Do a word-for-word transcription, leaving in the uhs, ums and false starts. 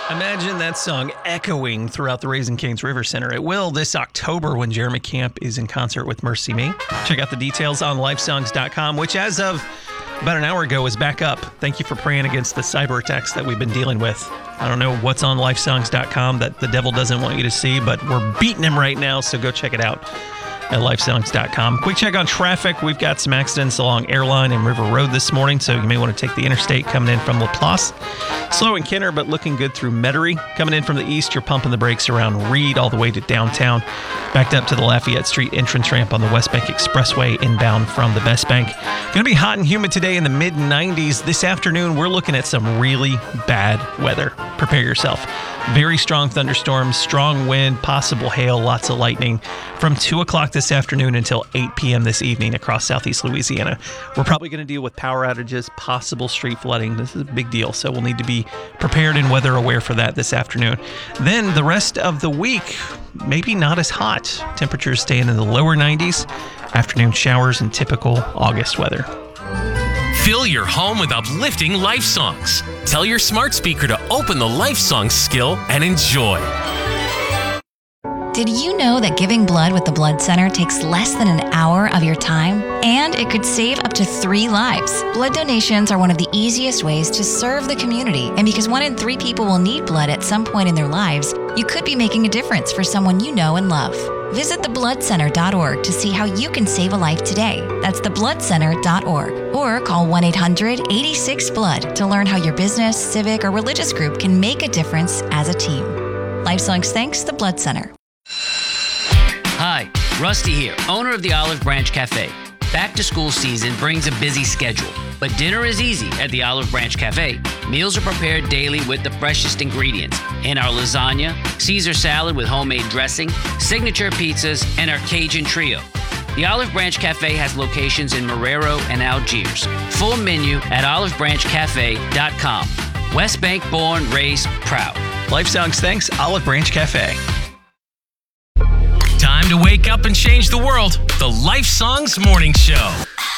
Imagine that song echoing throughout the Raising Cane's River Center. It will this October when Jeremy Camp is in concert with Mercy Me. Check out the details on lifesongs dot com, which as of about an hour ago is back up. Thank you for praying against the cyber attacks that we've been dealing with. I don't know what's on lifesongs dot com that the devil doesn't want you to see, but we're beating him right now, so go check it out at lifesongs dot com. Quick check on traffic. We've got some accidents along Airline and River Road this morning, so you may want to take the interstate coming in from Laplace. Slow in Kenner, but looking good through Metairie. Coming in from the east, you're pumping the brakes around Reed all the way to downtown. Backed up to the Lafayette Street entrance ramp on the West Bank Expressway inbound from the Best Bank. Going to be hot and humid today in the mid nineties. This afternoon, we're looking at some really bad weather. Prepare yourself. Very strong thunderstorms, strong wind, possible hail, lots of lightning from two o'clock this afternoon until eight p.m. this evening across southeast Louisiana. We're probably going to deal with power outages, possible street flooding. This is a big deal, so we'll need to be prepared and weather aware for that this afternoon. Then the rest of the week, maybe not as hot. Temperatures staying in the lower nineties. Afternoon showers and typical August weather. Fill your home with uplifting life songs. Tell your smart speaker to open the life songs skill and enjoy. Did you know that giving blood with the Blood Center takes less than an hour of your time? And it could save up to three lives. Blood donations are one of the easiest ways to serve the community. And because one in three people will need blood at some point in their lives, you could be making a difference for someone you know and love. Visit the blood center dot org to see how you can save a life today. That's the blood center dot org. Or call one eight hundred eight six blood to learn how your business, civic, or religious group can make a difference as a team. LifeSongs thanks the Blood Center. Hi, Rusty here, owner of the Olive Branch Cafe. Back to school season brings a busy schedule, but dinner is easy at the Olive Branch Cafe. Meals are prepared daily with the freshest ingredients in our lasagna, Caesar salad with homemade dressing, signature pizzas, and our Cajun trio. The Olive Branch Cafe has locations in Marrero and Algiers. Full menu at olive branch cafe dot com. West Bank born, raised, proud. Life Songs thanks Olive Branch Cafe. Time to wake up and change the world. The Life Songs Morning Show.